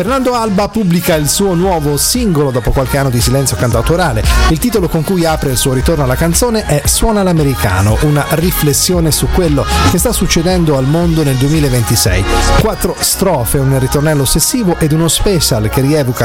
Fernando Alba pubblica il suo nuovo singolo dopo qualche anno di silenzio cantautorale. Il titolo con cui apre il suo ritorno alla canzone è Suona l'americano, una riflessione su quello che sta succedendo al mondo nel 2026. 4 strofe, un ritornello ossessivo ed uno special che rievoca